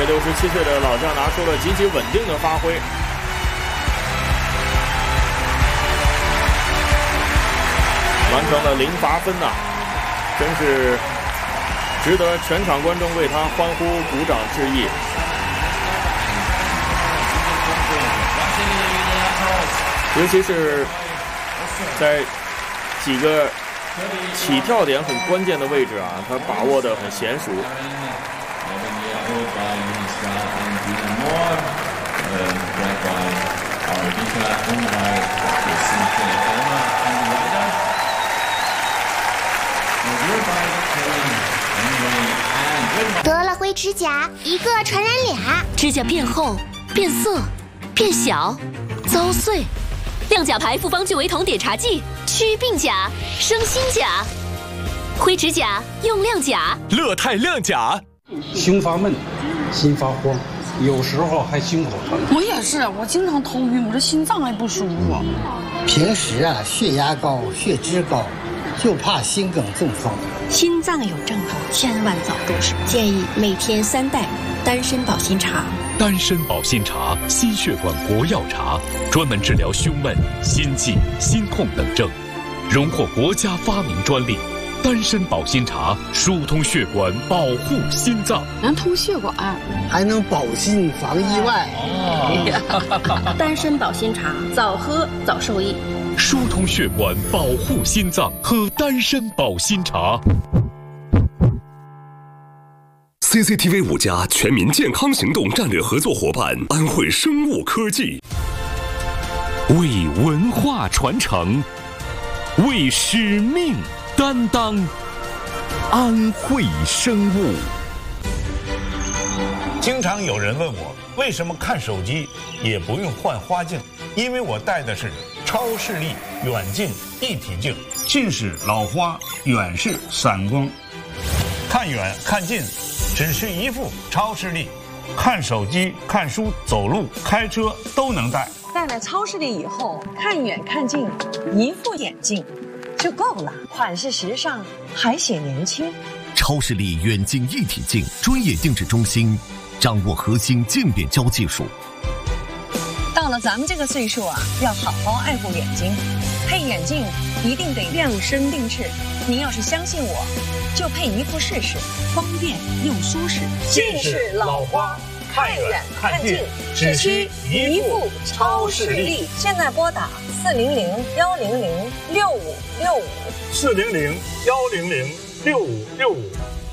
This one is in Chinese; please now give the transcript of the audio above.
67岁的老将拿出了极其稳定的发挥。完成了0罚分呐，真是值得全场观众为他欢呼鼓掌致意。尤其是在几个起跳点很关键的位置啊，他把握得很娴熟。 得了灰指甲，一个传染俩， 指甲变厚、变色、变小、遭碎。亮甲牌复方聚维酮碘茶剂，祛病甲，生新甲。灰指甲用亮甲， 乐泰亮甲。 胸发闷，心发慌，有时候还胸口疼。 我也是，我经常头晕，我这心脏还不舒服。 平时啊，血压高、血脂高，就怕心梗中风。 心脏有症状，千万早重视。建议每天3袋丹参保心茶。 丹参保心茶，心血管国药茶，专门治疗胸闷、心悸、心痛等症，荣获国家发明专利。丹参保心茶疏通血管，保护心脏， 能通血管， 还能保心防意外。 丹参保心茶，早喝早受益。 疏通血管，保护心脏，喝丹参保心茶。 CCTV 5家全民健康行动战略合作伙伴安徽生物科技， 为文化传承，为使命担当，安徽生物。 经常有人问我，为什么看手机也不用换花镜？因为我戴的是超视力远近一体镜，近视老花，远视散光，看远看近只需一副超视力，看手机、看书、走路、开车都能戴。 戴了超视力以后，看远看近，一副眼镜就够了，款式时尚，还显年轻。 超视力远近一体镜专业定制中心，掌握核心渐变焦技术。 到了咱们这个岁数啊，要好好爱护眼睛，配眼镜一定得量身定制。您要是相信我，就配一副试试，方便又舒适。 近视老花，看远看近，只需一副超视力。 现在拨打400-100-6565，400-100-6565。